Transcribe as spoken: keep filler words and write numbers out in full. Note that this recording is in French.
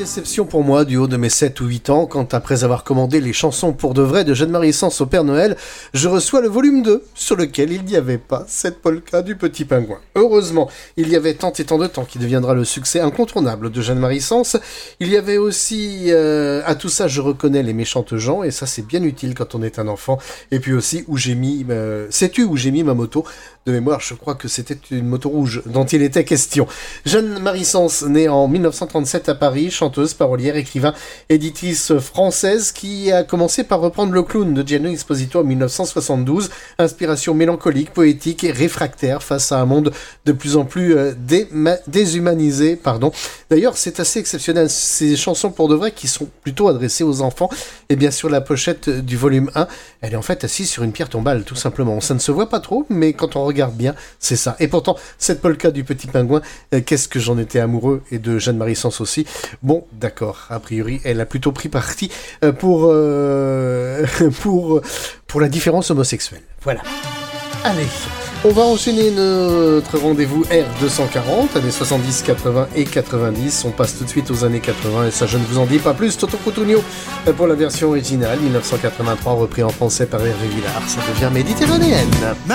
déception pour moi du haut de mes sept ou huit ans quand, après avoir commandé les chansons pour de vrai de Jeanne-Marie Sens au Père Noël, je reçois le volume deux sur lequel il n'y avait pas cette polka du Petit Pingouin. Heureusement, il y avait Tant et tant de temps qui deviendra le succès incontournable de Jeanne-Marie Sens. Il y avait aussi euh, À tout ça je reconnais les méchantes gens, et ça c'est bien utile quand on est un enfant. Et puis aussi Où j'ai mis euh, sais-tu où j'ai mis ma moto? De mémoire, je crois que c'était une moto rouge dont il était question. Jeanne-Marie Sens, née en dix-neuf cent trente-sept à Paris, chanteuse, parolière, écrivain, éditrice française qui a commencé par reprendre le clown de Gianni Esposito en dix-neuf cent soixante-douze. Inspiration mélancolique, poétique et réfractaire face à un monde de plus en plus euh, déma- déshumanisé. Pardon. D'ailleurs, c'est assez exceptionnel. Ces chansons pour de vrai qui sont plutôt adressées aux enfants. Et bien sûr, la pochette du volume un, elle est en fait assise sur une pierre tombale, tout simplement. Ça ne se voit pas trop, mais quand on regarde bien, c'est ça. Et pourtant, cette polka du Petit Pingouin, euh, qu'est-ce que j'en étais amoureux, et de Jeanne-Marie Sens aussi. Bon, d'accord, a priori, elle a plutôt pris parti euh, pour, euh, pour, pour la différence homosexuelle. Voilà. Allez, on va enchaîner notre rendez-vous R deux cent quarante, années soixante-dix, quatre-vingts et quatre-vingt-dix. On passe tout de suite aux années quatre-vingts, et ça je ne vous en dis pas plus. Toto Cutugno pour la version originale, dix-neuf cent quatre-vingt-trois, repris en français par Hervé Villard. Ça devient méditerranéenne.